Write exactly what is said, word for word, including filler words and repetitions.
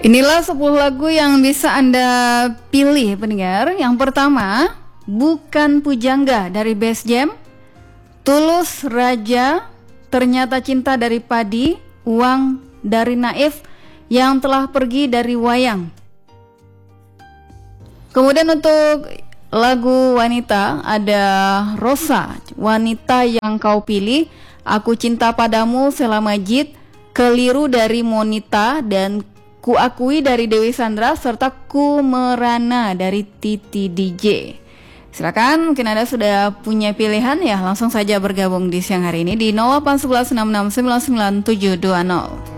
Inilah sepuluh lagu yang bisa Anda pilih pendengar. Yang pertama, Bukan Pujangga dari Best Jam, Tulus Raja, Ternyata Cinta dari Padi, Uang dari Naif, Yang Telah Pergi dari Wayang. Kemudian untuk lagu wanita ada Rosa, Wanita Yang Kau Pilih, Aku Cinta Padamu, Sheila Majid, Keliru dari Monita, dan Ku Akui dari Dewi Sandra, serta Ku Merana dari Titi D J. Silakan, mungkin Anda sudah punya pilihan ya, langsung saja bergabung di siang hari ini di nol delapan satu satu enam enam sembilan sembilan tujuh dua nol.